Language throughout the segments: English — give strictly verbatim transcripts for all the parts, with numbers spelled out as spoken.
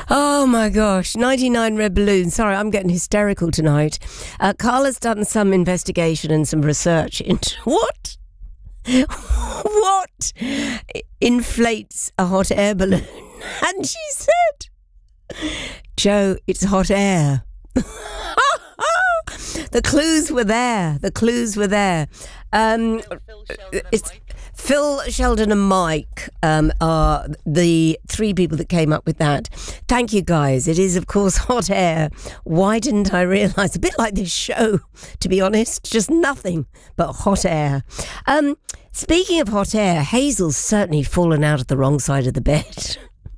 Oh my gosh, ninety-nine red balloons. Sorry, I'm getting hysterical tonight. Uh, Carla's done some investigation and some research into what? What inflates a hot air balloon? And she said, Joe, it's hot air. The clues were there. The clues were there. Um, it's Phil, Sheldon and Mike um, are the three people that came up with that. Thank you, guys. It is, of course, hot air. Why didn't I realise? A bit like this show, to be honest. Just nothing but hot air. Um, speaking of hot air, Hazel's certainly fallen out of the wrong side of the bed.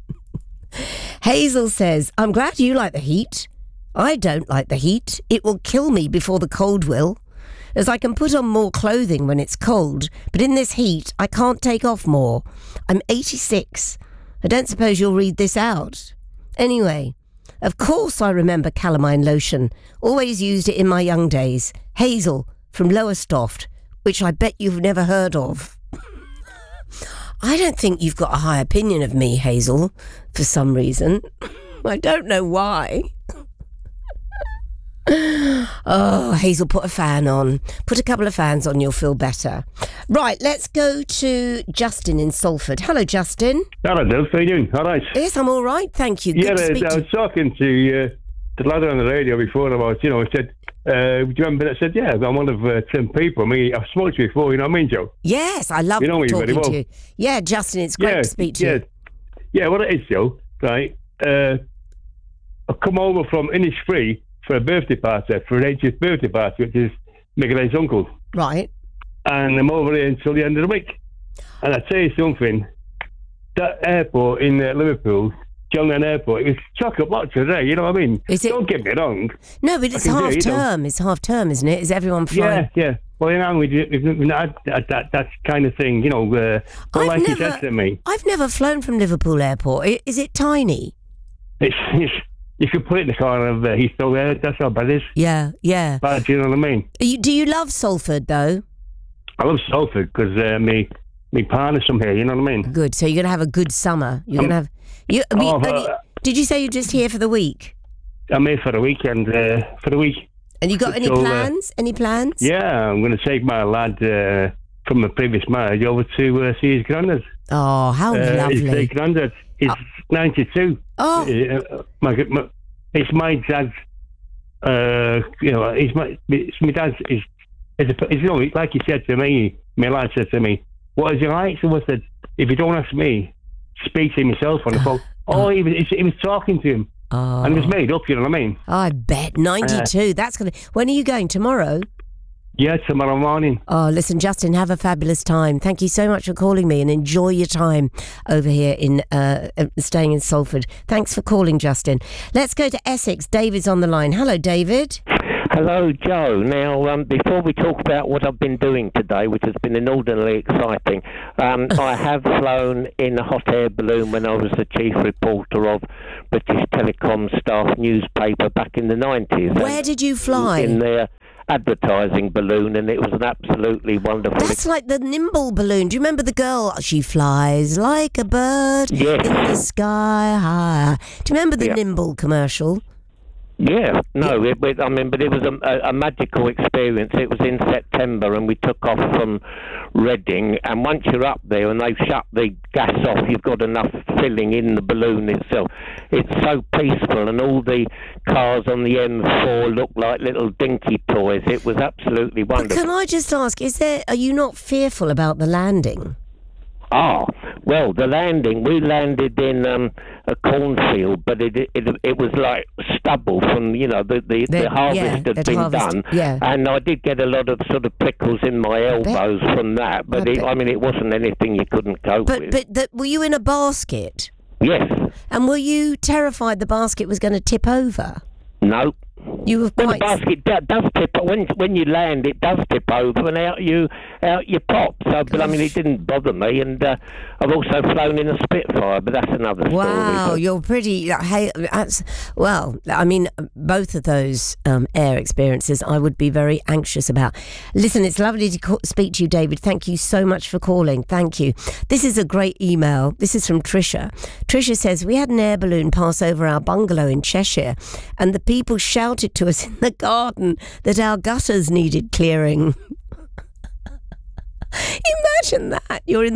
Hazel says, I'm glad you like the heat. I don't like the heat. It will kill me before the cold will. As I can put on more clothing when it's cold, but in this heat, I can't take off more. I'm eighty-six. I don't suppose you'll read this out. Anyway, of course I remember calamine lotion. Always used it in my young days. Hazel from Lowestoft, which I bet you've never heard of. I don't think you've got a high opinion of me, Hazel, for some reason. I don't know why. Oh, Hazel, put a fan on. Put a couple of fans on, you'll feel better. Right, let's go to Justin in Salford. Hello, Justin. Hello, Dave. How are you doing? All right. Yes, I'm all right, thank you. Good yeah, to speak I to was talking to uh, the lad on the radio before about, you know, I said, uh, do you remember that? I said, yeah, I'm one of uh, ten people. I mean, I've spoken to you before, you know what I mean, Joe? Yes, I love you know me talking very well. to you. Yeah, Justin, it's great yeah, to speak to yeah. you. Yeah, what it is, Joe, right? Uh, I've come over from Innisfree for a birthday party, for an eightieth birthday party, which is Mickey's uncle. Right. And I'm over here until the end of the week. And I tell you something, that airport in uh, Liverpool, Cheltenham Airport, it was chock-a-block today, you know what I mean? Is it? Don't get me wrong. No, but it's I can do half it, you know. term. It's half term, isn't it? Is everyone flying? Yeah, yeah. Well, you know, we did- we've not had that, that, that kind of thing, you know, uh, but I've like you never- said to me, I've never flown from Liverpool Airport. I- Is it tiny? it's, it's, you could put it in the corner of uh, Heathrow there, that's how bad it is. Yeah, yeah. Bad, you know what I mean? Are you, do you love Salford, though? I love Salford because uh, me, me partner's from here, you know what I mean? Good. So you're going to have a good summer. You're Um, going to have... You, I mean, oh, but, only- uh, did you say you're just here for the week? I'm here for the weekend, uh, for the week. And you got any So, uh, plans? Any plans? Yeah, I'm going to take my lad uh, from a previous marriage over to uh, see his granddad. Oh, how Uh, his lovely. great granddad. He's ninety-two. Oh, Uh, my, my, it's my dad's. Uh, you know, it's my it's my dad's. Is it's, a, it's you know, like he said to me. My lad said to me, "What is he like?" So I said, "If you don't ask me, speak to him yourself on the phone." Oh, he was he was talking to him, oh. and it was made up. You know what I mean? I bet. ninety-two. That's going to... When are you going? Tomorrow? Yeah, tomorrow morning. Oh, listen, Justin, have a fabulous time. Thank you so much for calling me and enjoy your time over here in uh, uh, staying in Salford. Thanks for calling, Justin. Let's go to Essex. David's on the line. Hello, David. Hello, Joe. Now, um, before we talk about what I've been doing today, which has been inordinately exciting, um, I have flown in a hot air balloon when I was the chief reporter of British Telecom Staff newspaper back in the nineties. Where did you fly? In their advertising balloon, and it was an absolutely wonderful That's like the Nimble balloon. Do you remember the girl? She flies like a bird Yes. in the sky high. Do you remember the Yeah. Nimble commercial? Yeah, no, it, it, I mean, but it was a, a, a magical experience. It was in September, and we took off from Reading. And once you're up there and they've shut the gas off, you've got enough filling in the balloon itself. It's so peaceful, and all the cars on the M four look like little dinky toys. It was absolutely But wonderful. can I just ask, is there? Are you not fearful about the landing? Ah, well, the landing, we landed in um, a cornfield, but it, it it was like stubble from, you know, the, the, The- the harvest yeah, had they'd been harvest- done. yeah. And I did get a lot of sort of prickles in my elbows from that, but I it, bet. I mean, it wasn't anything you couldn't cope But with. but the, were you in a basket? Yes. And were you terrified the basket was going to tip over? No. You were Well, the quite... basket do- does tip. When when you land, it does tip over, and out you out you pop. So, but I mean, it didn't bother me. And uh, I've also flown in a Spitfire, but that's another story. Wow, but- you're pretty... Hey, that's, well, I mean, both of those um, air experiences I would be very anxious about. Listen, it's lovely to call, speak to you, David. Thank you so much for calling. Thank you. This is a great email. This is from Tricia. Tricia says, we had an air balloon pass over our bungalow in Cheshire, and the people shouted to us in the garden that our gutters needed clearing. Imagine that. You're in